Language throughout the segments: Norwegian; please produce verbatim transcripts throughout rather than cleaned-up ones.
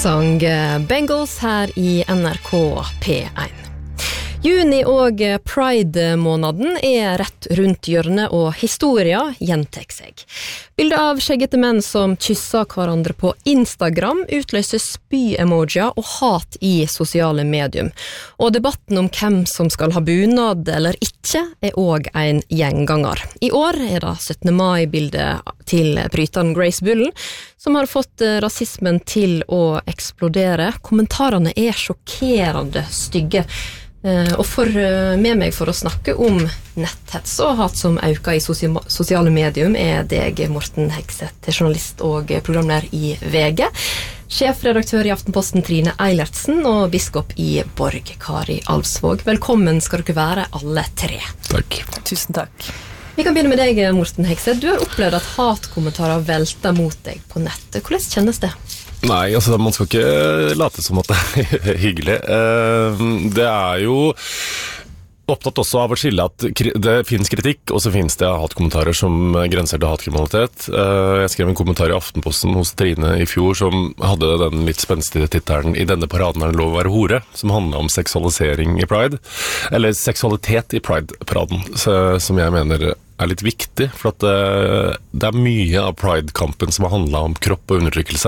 sang Bengals her i N R K P one. Juni og Pride-månaden er rett rundt hjørnet, og historia gjentek seg. Bilder av skjeggete menn som kysser hverandre på Instagram utløser spy-emojier og hat i sosiale medium. Og debatten om hvem som skal ha bunad eller ikke er også en gjenganger. I år er det syttende mai-bildet til bryteren Grace Bullen, som har fått rasismen til å eksplodere. Kommentarene er sjokkerende stygge. Uh, og for uh, med meg for å snakke om netthets og hat som øker i sosia- sosiale medium er deg, Morten Hegseth, journalist og programleder i V G, sjefredaktør i Aftenposten Trine Eilertsen og biskop i Borg, Kari Alvsvåg. Velkommen skal dere være alle tre. Takk. Tusen takk. Vi kan begynne med deg, Morten Hegseth. Du har opplevd at hatkommentarer velter mot deg på nettet. Hvordan kjennes det? Nei, altså man skal ikke late som at det er hyggelig. Det er jo opptatt også av å skille at det finnes kritikk, og så finnes det hatkommentarer som grenser til hatkriminalitet. Jeg skrev en kommentar i Aftenposten hos Trine i fjor som hadde den litt spenstige tittelen «I denne paraden er det lov å være hore», som handlet om seksualisering i Pride, eller seksualitet i Pride-paraden, som jeg mener er litt viktig, for at det, det er mye av Pride-kampen som har handlet om kropp og undertrykkelse.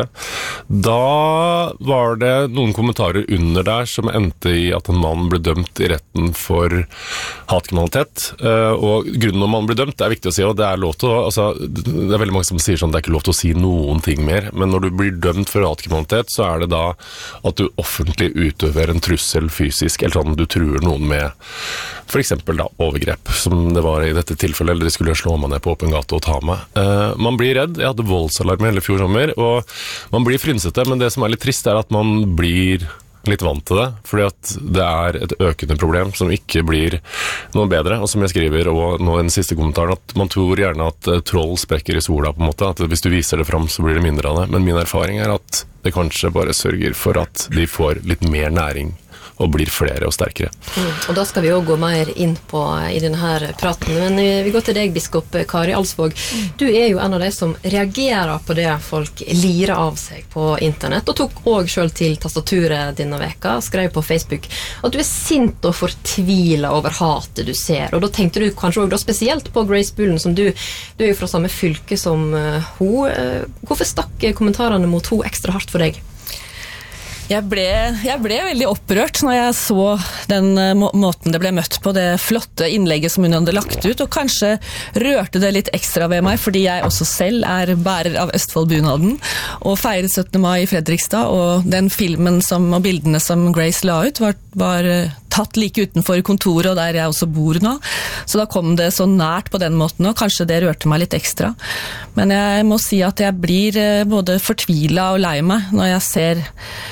Da var det noen kommentarer under der som endte i at en mann ble dømt i retten for hatkriminalitet, og grunnen når man ble dømt, det er viktig å si, og det er lov til å, altså, det er veldig mange som sier sånn, det er ikke lov til å si noen ting mer, men når du blir dømt for hatkriminalitet, så er det da at du offentlig utøver en trussel fysisk, eller sånn du truer noen med for eksempel da overgrep, som det var i dette tilfellet, eller de skulle slå meg ned på åpen gate og ta meg. Uh, man blir redd, jeg hadde voldsalarm hele fjor sommer, og man blir frynsete, men det som er litt trist er at man blir litt vant til det, fordi at det er et økende problem som ikke blir noe bedre, og som jeg skriver, og nå den siste kommentaren, at man tror gjerne at uh, troll sprekker i sola på en måte, at hvis du viser det fram så blir det mindre av det, men min erfaring er at det kanskje bare sørger for at de får litt mer næring og blir flere og sterkere. Mm, og da skal vi jo gå mer inn på i denne her praten, men vi går til deg, biskop Kari Alvsvåg. Du er jo en av de som reagerer på det folk lirer av seg på internett, og tok også selv til tastaturet denne veka, skrev på Facebook at du er sint og fortvilet over hatet du ser, og da tenkte du kanskje også da spesielt på Grace Bullen, som du, du er jo fra samme fylke som uh, hun. Uh, hvorfor stakk kommentarene mot hun ekstra hardt for deg? Jeg ble, jeg ble veldig opprørt når jeg så den må- måten det ble møtt på, det flotte innlegget som hun hadde lagt ut, og kanskje rørte det litt ekstra ved meg, fordi jeg også selv er bærer av Østfoldbunaden, og feiret syttende mai i Fredrikstad, og den filmen som, og bildene som Grace la ut var, var tatt like utenfor kontoret, og der jeg også bor nå, så da kom det så nært på den måten, og kanskje det rørte meg litt ekstra. Men jeg må si at jeg blir både fortvilet og lei meg når jeg ser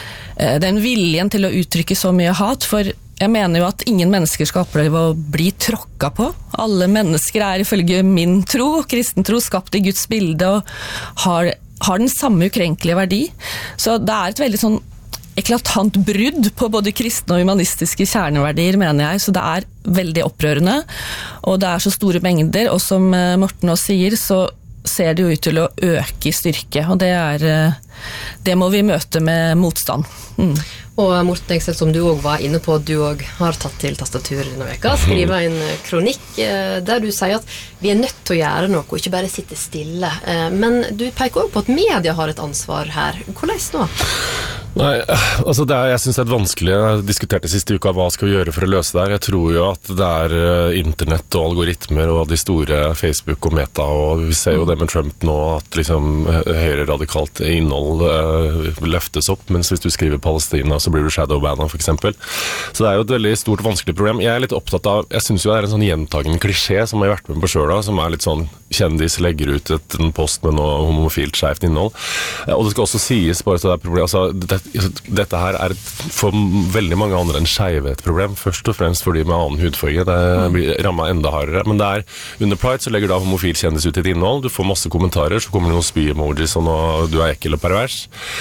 den viljen til å uttrykke så mye hat, for jeg mener jo at ingen mennesker skal oppleve å bli tråkka på. Alle mennesker er ifølge min tro, kristen tro, skapt i Guds bilde og har, har den samme ukrenkelige verdi. Så det er et veldig sånn eklatant brudd på både kristne og humanistiske kjerneverdier, mener jeg, så det er veldig opprørende, og det er så store mengder, og som Morten også sier, så ser det jo ut til å øke i styrke, og det er det må vi møte med motstand. Mm. Og Morten Hegseth, som du også var inne på, du også har tatt til tastaturet denne veka, skriver en kronikk der du sier at vi er nødt til å gjøre noe, og ikke bare sitte stille. Men du peker også på at media har et ansvar her. Hvordan nå? Nei, altså det er, jeg synes det er vanskelig. Jeg diskuterte siste uka hva skal vi gjøre for å løse det her. Jeg tror jo at det er internett og algoritmer og de store Facebook og Meta, og vi ser jo det med Trump nå, at liksom høyre radikalt innhold uh, løftes opp, mens hvis du skriver Palestina, så blir du shadowbannet for eksempel. Så det er jo et veldig stort vanskelig problem. Jeg er litt opptatt av, jeg synes jo det er en sånn gjentagende klisjé som jeg har vært med på selv da, som er litt sånn, kjendis legger ut et, en post med noe homofilt skjevt innhold. Og det skal også sies, bare så det er problem, altså, det, dette her er for veldig mange andre enn skeive et problem, først og fremst for de med annen hudfarge. Det blir rammet enda hardere. Men det er, under Pride så legger da homofil kjendis ut et innhold, du får masse kommentarer, så kommer det noen spy-emojis og noe, du er ekkel og pervers.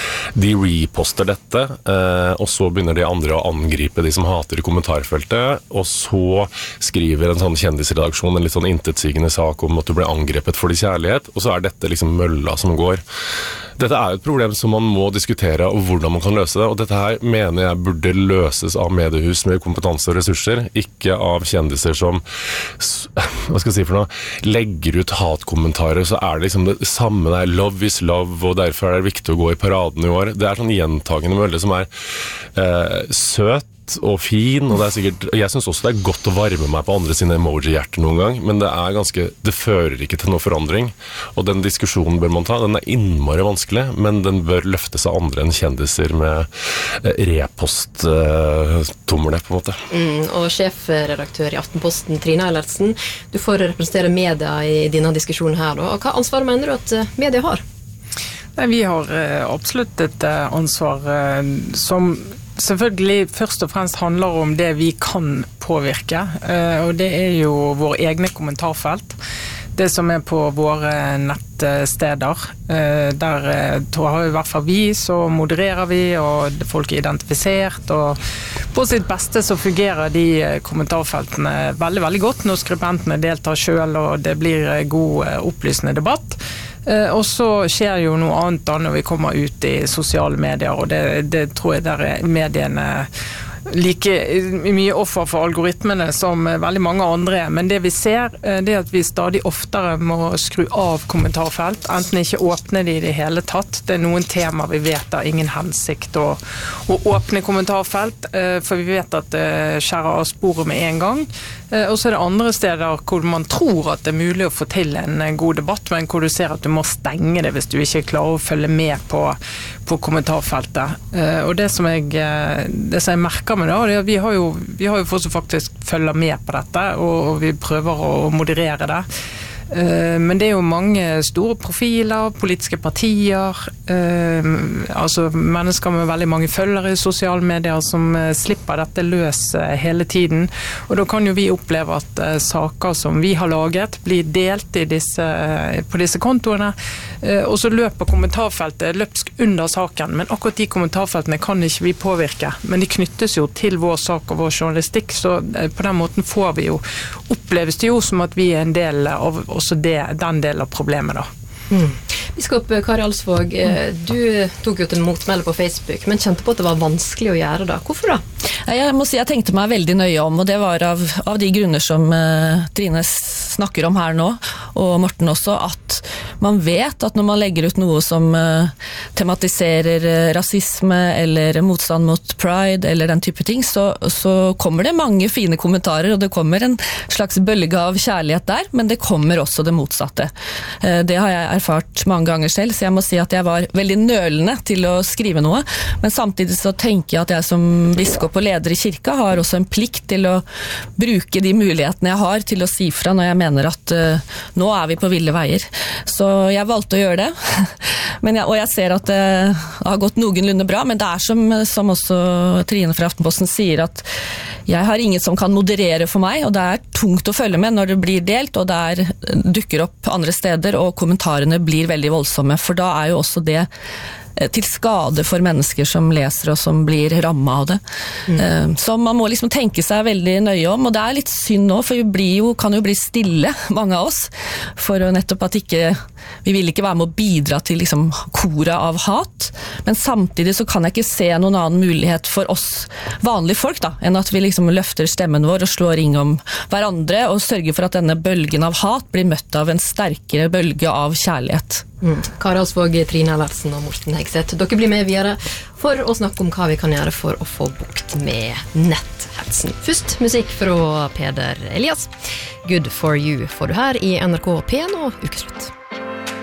De reposter dette, eh, og så begynner de andre å angripe de som hater i kommentarfeltet, og så skriver en sånn kjendisredaksjon en litt sånn intetsigende sak om at du ble angrepet for de kjærlighet, og så er dette liksom mølla som går. Dette er jo et problem som man må diskutere, og hvordan hvordan man kan løse det, og dette her mener jeg burde løses av mediehus med kompetanse og ressurser, ikke av kjendiser som, hva skal jeg si for noe, legger ut hatkommentarer, så er det liksom det samme der, love is love, og derfor er det viktig å gå i paraden i år. Det er sånn gjentagende mølle som er eh, søt, og fin, og det er sikkert, jeg synes også det er godt å varme meg på andre sine emoji-hjerter noen gang, men det er ganske, det fører ikke til noe forandring, og den diskusjonen bør man ta, den er innmari vanskelig, men den bør løftes av andre enn kjendiser med repost-tomler, på en måte. Mm, og sjefredaktør i Aftenposten, Trine Eilertsen, du får representere media i denne diskusjonen her, da. Hva ansvar mener du at media har? Nei, vi har absolutt et ansvar som selvfølgelig først og fremst handler om det vi kan påvirke, og det er jo våre egne kommentarfelt. Det som er på våre nettsteder, der har i hvert fall vi, så modererer vi, og folk er identifisert, og på sitt beste så fungerer de kommentarfeltene veldig, veldig godt når skribentene deltar selv, og det blir god opplysende debatt. Og så skjer jo noe annet da når vi kommer ut i sosiale medier, og det, det tror jeg der er mediene like mye offer for algoritmene som veldig mange andre er. Men det vi ser, det er at vi stadig oftere må skru av kommentarfelt, enten ikke åpne de i det hele tatt. Det er noen tema vi vet det er ingen hensikt å, å åpne kommentarfelt, for vi vet at det skjærer av sporet med en gang. Og så er det andre steder hvor man tror at det er mulig å få til en god debatt, men hvor du ser at du må stenge det hvis du ikke klarer å følge med på, på kommentarfeltet. Og det som jeg, det som jeg merker med det, det er at vi har jo, vi har jo folk som faktisk følger med på dette, og vi prøver å moderere det. Men det er jo mange store profiler, politiske partier, eh, altså mennesker med veldig mange følgere i sosiale medier som slipper dette løs hele tiden. Og da kan jo vi oppleve at eh, saker som vi har laget blir delt i disse, på disse kontoene, eh, og så løper kommentarfeltet løpsk under saken. Men akkurat de kommentarfeltene kan ikke vi påvirke, men de knyttes jo til vår sak og vår journalistikk, så eh, på den måten får vi jo, oppleves det jo som at vi er en del av også det, den delen av problemet da. Mm. Biskop Kari Alsvåg, du tok jo til motmelde på Facebook, men kjente på at det var vanskelig å gjøre da. Hvorfor da? Jeg må si, jeg tenkte meg veldig nøye om, og det var av, av de grunner som uh, Trine snakker om her nå, og Morten også, at man vet at når man legger ut noe som uh, tematiserer uh, rasisme eller motstand mot pride eller den type ting, så, så kommer det mange fine kommentarer, og det kommer en slags bølge av kjærlighet der, men det kommer også det motsatte. Uh, det har jeg erfart mange ganger selv, så jeg må si at jeg var veldig nølende til å skrive noe, men samtidig så tenker jeg at jeg som biskop og leder i kirka har også en plikt til å bruke de mulighetene jeg har til å si fra når jeg mener at uh, nå er vi på ville veier. Så jeg valgte å gjøre det, men jeg, og jeg ser at det har gått noenlunde bra, men det er som, som også Trine fra Aftenposten sier, at jeg har ingen som kan moderere for meg, og det er tungt å følge med når det blir delt, og det er, dukker opp andre steder, og kommentarene blir veldig voldsomme, for da er jo også det til skade for mennesker som leser og som blir rammet av det. Mm. Så man må liksom tenke seg veldig nøye om, og det er litt synd nå, for vi blir jo, kan jo bli stille, mange av oss, for nettopp at ikke, vi vil ikke være med å bidra til liksom koret av hat, men samtidig så kan jeg ikke se noen annen mulighet for oss vanlige folk da, enn at vi liksom løfter stemmen vår og slår ring om hverandre, og sørger for at denne bølgen av hat blir møtt av en sterkere bølge av kjærlighet. Mm. Kari Alsvåg, Trine Eilertsen og Morten Hegseth, dere blir med videre for å snakke om hva vi kan gjøre for å få bukt med netthetsen. Først musikk fra Peder Elias. Good for you får du her i N R K P en og Ukeslutt.